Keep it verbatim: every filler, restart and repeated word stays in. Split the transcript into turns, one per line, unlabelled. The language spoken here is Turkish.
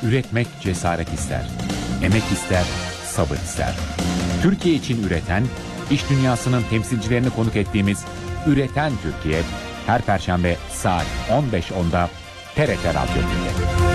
Üretmek cesaret ister. Emek ister, sabır ister. Türkiye için üreten, iş dünyasının temsilcilerini konuk ettiğimiz Üreten Türkiye, her Perşembe saat on beş onda T R T Radyo bir'de.